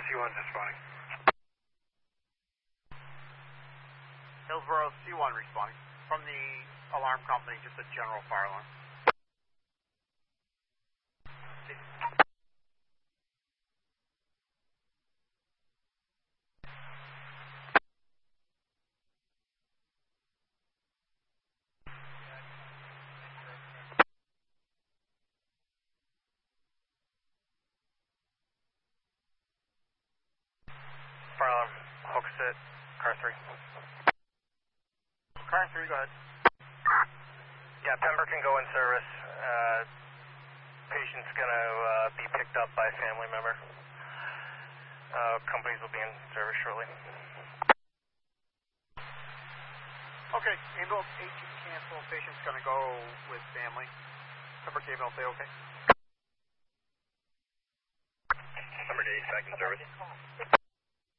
C1 responding. Hillsborough C1 responding. From the alarm company, just a general fire alarm. Fire alarm, Hooksett, car 3. Car 3, go ahead. Yeah, Pemberton go in service. Patient's gonna be picked up by a family member. Companies will be in service shortly. Okay, ambulance 18 cancel. Patient's gonna go with family. Pemberton ambulance, say okay. Number 8, back in service.